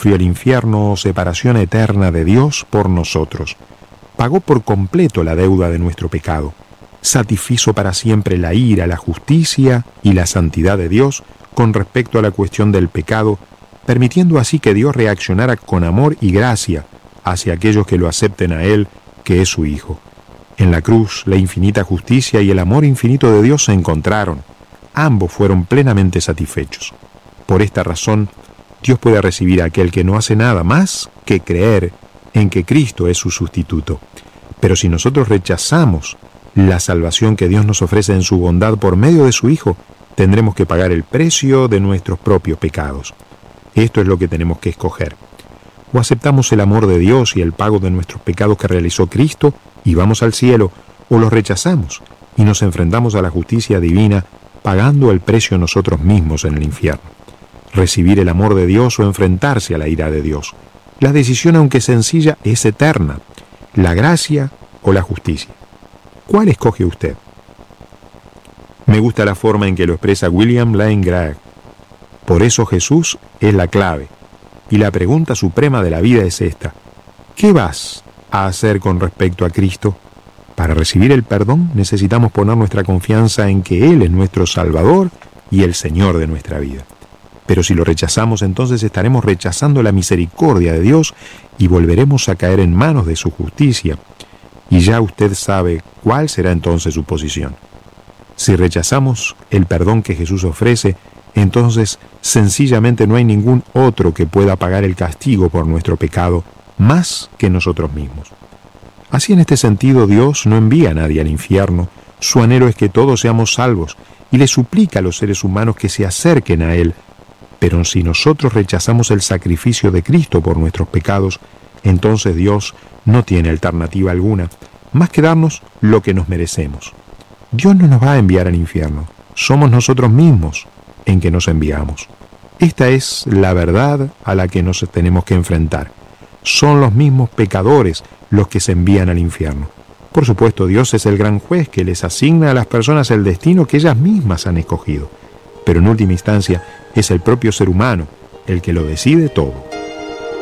sufrió el infierno o separación eterna de Dios por nosotros. Pagó por completo la deuda de nuestro pecado. Satisfizo para siempre la ira, la justicia y la santidad de Dios con respecto a la cuestión del pecado, permitiendo así que Dios reaccionara con amor y gracia hacia aquellos que lo acepten a Él, que es su Hijo. En la cruz, la infinita justicia y el amor infinito de Dios se encontraron. Ambos fueron plenamente satisfechos. Por esta razón, Dios puede recibir a aquel que no hace nada más que creer en que Cristo es su sustituto. Pero si nosotros rechazamos la salvación que Dios nos ofrece en su bondad por medio de su Hijo, tendremos que pagar el precio de nuestros propios pecados. Esto es lo que tenemos que escoger. O aceptamos el amor de Dios y el pago de nuestros pecados que realizó Cristo y vamos al cielo, o los rechazamos y nos enfrentamos a la justicia divina pagando el precio nosotros mismos en el infierno. Recibir el amor de Dios o enfrentarse a la ira de Dios. La decisión, aunque sencilla, es eterna. La gracia o la justicia. ¿Cuál escoge usted? Me gusta la forma en que lo expresa William Lane Craig. Por eso Jesús es la clave. Y la pregunta suprema de la vida es esta: ¿qué vas a hacer con respecto a Cristo? Para recibir el perdón necesitamos poner nuestra confianza en que Él es nuestro Salvador y el Señor de nuestra vida. Pero si lo rechazamos, entonces estaremos rechazando la misericordia de Dios y volveremos a caer en manos de su justicia. Y ya usted sabe cuál será entonces su posición. Si rechazamos el perdón que Jesús ofrece, entonces sencillamente no hay ningún otro que pueda pagar el castigo por nuestro pecado más que nosotros mismos. Así, en este sentido, Dios no envía a nadie al infierno. Su anhelo es que todos seamos salvos y le suplica a los seres humanos que se acerquen a Él. Pero si nosotros rechazamos el sacrificio de Cristo por nuestros pecados, entonces Dios no tiene alternativa alguna, más que darnos lo que nos merecemos. Dios no nos va a enviar al infierno, somos nosotros mismos en que nos enviamos. Esta es la verdad a la que nos tenemos que enfrentar. Son los mismos pecadores los que se envían al infierno. Por supuesto, Dios es el gran juez que les asigna a las personas el destino que ellas mismas han escogido. Pero en última instancia es el propio ser humano el que lo decide todo.